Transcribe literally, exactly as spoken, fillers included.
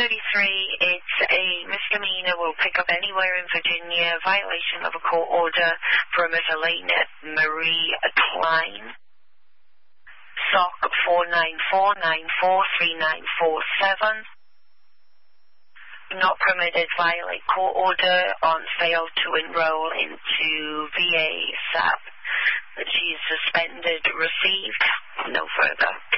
thirty-three, it's a misdemeanor. Will pick up anywhere in Virginia. Violation of a court order for Miss Elaine Marie Klein. S O C four nine four nine four three nine four seven. Not permitted, violate court order on failed to enroll into V A S A P. That she is suspended, received, no further.